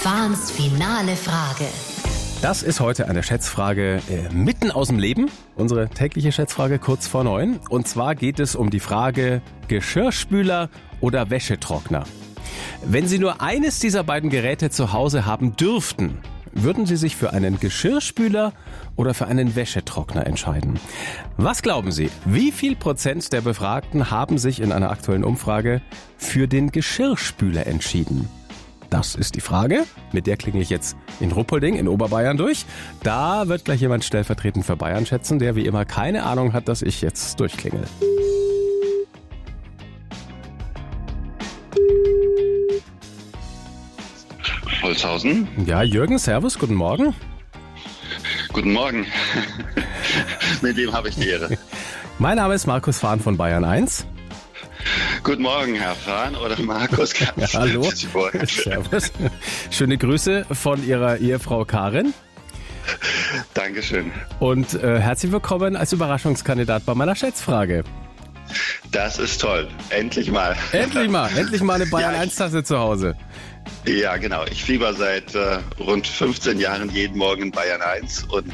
Fahns finale Frage. Das ist heute eine Schätzfrage mitten aus dem Leben. Unsere tägliche Schätzfrage kurz vor 9. Und zwar geht es um die Frage Geschirrspüler oder Wäschetrockner. Wenn Sie nur eines dieser beiden Geräte zu Hause haben dürften, würden Sie sich für einen Geschirrspüler oder für einen Wäschetrockner entscheiden? Was glauben Sie, wie viel Prozent der Befragten haben sich in einer aktuellen Umfrage für den Geschirrspüler entschieden? Das ist die Frage, mit der klinge ich jetzt in Ruppolding in Oberbayern durch. Da wird gleich jemand stellvertretend für Bayern schätzen, der wie immer keine Ahnung hat, dass ich jetzt durchklingel. Holzhausen. Ja, Jürgen, servus, guten Morgen. Guten Morgen. Mit wem habe ich die Ehre? Mein Name ist Markus Fahn von Bayern 1. Guten Morgen, Herr Fahn oder Markus. Ja, hallo. Servus. Schöne Grüße von Ihrer Ehefrau Karin. Dankeschön. Und herzlich willkommen als Überraschungskandidat bei meiner Schätzfrage. Das ist toll. Endlich mal. Endlich mal eine Bayern 1-Tasse zu Hause. Ja, genau. Ich fieber seit rund 15 Jahren jeden Morgen in Bayern 1 und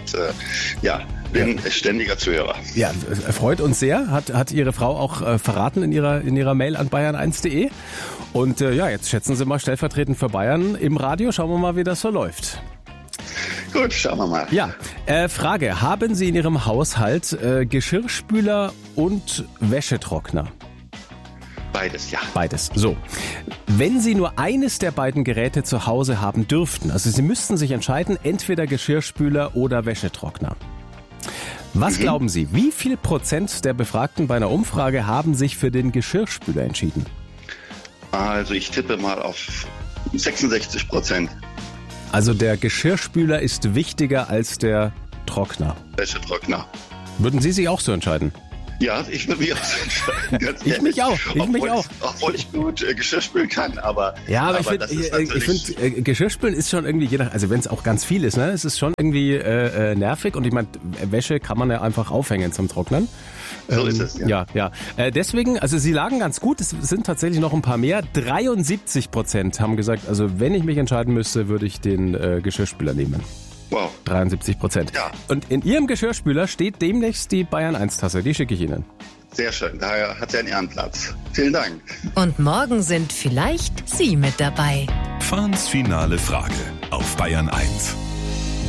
bin ständiger Zuhörer. Ja, freut uns sehr. Hat Ihre Frau auch verraten in ihrer Mail an bayern1.de. Und jetzt schätzen Sie mal stellvertretend für Bayern im Radio. Schauen wir mal, wie das so läuft. Gut, schauen wir mal. Ja, Frage. Haben Sie in Ihrem Haushalt Geschirrspüler und Wäschetrockner? Beides, ja. Beides. So. Wenn Sie nur eines der beiden Geräte zu Hause haben dürften, also Sie müssten sich entscheiden, entweder Geschirrspüler oder Wäschetrockner. Was glauben Sie, wie viel Prozent der Befragten bei einer Umfrage haben sich für den Geschirrspüler entschieden? Also ich tippe mal auf 66%. Also der Geschirrspüler ist wichtiger als der Trockner. Wäschetrockner. Würden Sie sich auch so entscheiden? Ja, ich würde mich auch so entscheiden. Ganz Ich mich auch. Obwohl ich gut Geschirr spülen kann, aber... Ja, aber ich finde, Geschirrspülen ist schon irgendwie, also wenn es auch ganz viel ist, ne, es ist schon irgendwie nervig. Und ich meine, Wäsche kann man ja einfach aufhängen zum Trocknen. So ist es, ja. Ja. Deswegen, also Sie lagen ganz gut, es sind tatsächlich noch ein paar mehr. 73% haben gesagt, also wenn ich mich entscheiden müsste, würde ich den Geschirrspüler nehmen. Wow. 73%. Ja. Und in Ihrem Geschirrspüler steht demnächst die Bayern 1-Tasse. Die schicke ich Ihnen. Sehr schön. Daher hat sie einen Ehrenplatz. Vielen Dank. Und morgen sind vielleicht Sie mit dabei. Fahns finale Frage auf Bayern 1.